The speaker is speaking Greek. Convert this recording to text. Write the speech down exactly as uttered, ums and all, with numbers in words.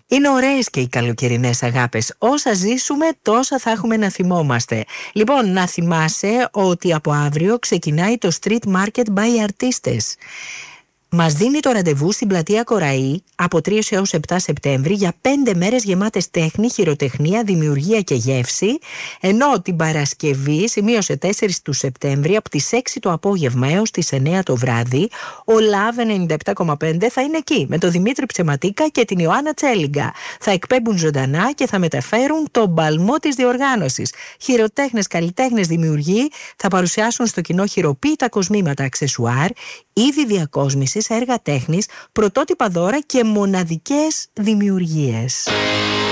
Είναι ωραίες και οι καλοκαιρινές αγάπες. Όσα ζήσουμε, τόσα θα έχουμε να θυμόμαστε. Λοιπόν, να θυμάσαι ότι από αύριο ξεκινάει το Street Market by Artistes. Μας δίνει το ραντεβού στην πλατεία Κοραή από τρία έως επτά Σεπτέμβρη για πέντε μέρες γεμάτες τέχνη, χειροτεχνία, δημιουργία και γεύση, ενώ την Παρασκευή, σημείωσε τέσσερις του Σεπτέμβρη, από τις έξι το απόγευμα έως τις εννέα το βράδυ, ο Love ενενήντα επτά κόμμα πέντε θα είναι εκεί με τον Δημήτρη Ψεματίκα και την Ιωάννα Τσέλιγκα. Θα εκπέμπουν ζωντανά και θα μεταφέρουν τον παλμό της διοργάνωσης. Χειροτέχνες, καλλιτέχνες, δημιουργοί θα παρουσιάσουν στο κοινό χειροποίητα κοσμήματα, αξεσουάρ, είδη διακόσμησης, έργα τέχνης, πρωτότυπα δώρα και μοναδικές δημιουργίες.